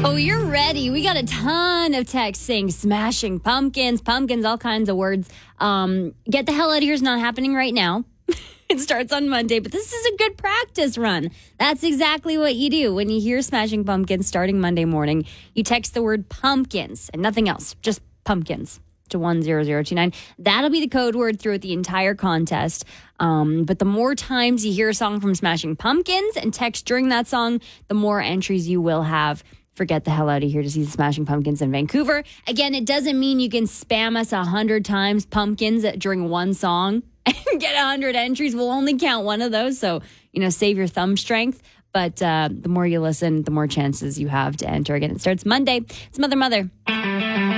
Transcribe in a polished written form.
Oh, you're ready. We got a ton of texts saying smashing pumpkins, all kinds of words. Get the hell out of here is not happening right now. It starts on Monday, but this is a good practice run. That's exactly what you do. When you hear Smashing Pumpkins starting Monday morning, you text the word pumpkins and nothing else, just pumpkins to 10029. That'll be the code word throughout the entire contest. But the more times you hear a song from Smashing Pumpkins and text during that song, the more entries you will have. Forget the hell out of here to see the Smashing Pumpkins in Vancouver. Again, it doesn't mean you can spam us 100 times pumpkins during one song and get 100 entries. We'll only count one of those. So, save your thumb strength. But the more you listen, the more chances you have to enter. Again, it starts Monday. It's Mother.